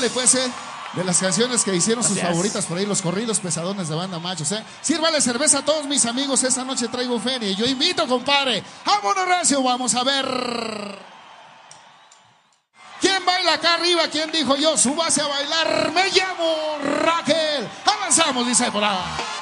Ándale pues, de las canciones que hicieron sus Gracias. favoritas por ahí, los corridos pesadones de Banda Machos, Sírvale cerveza a todos mis amigos, esta noche traigo feria y yo invito, compadre. ¡Vámonos, recio! Vamos a ver. ¿Quién baila acá arriba? ¿Quién dijo yo? Súbase a bailar. Me llamo Raquel. Avanzamos, dice por ahí.